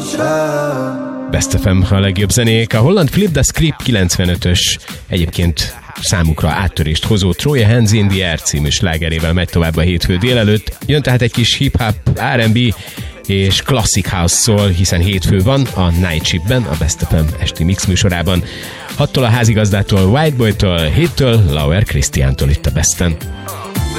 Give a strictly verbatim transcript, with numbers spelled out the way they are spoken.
Best ef em, a legjobb zenék. A holland Flip the Script kilencvenötös, egyébként számukra áttörést hozó Throw Your Hands in the Air című slágerével megy tovább a hétfő délelőtt. Jön tehát egy kis hip-hop, er and bé és Classic House szól, hiszen hétfő van a Night Shiftben, a Best ef em esti mix műsorában. hattól a házigazdától, White Boytól, héttől Lauer Christiántól itt a Besten.